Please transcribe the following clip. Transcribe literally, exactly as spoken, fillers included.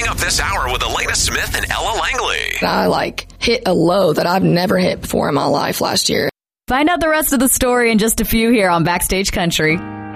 Wrapping up this hour with Elena Smith and Ella Langley. I, like, hit a low that I've never hit before in my life last year. Find out the rest of the story in just a few here on Backstage Country.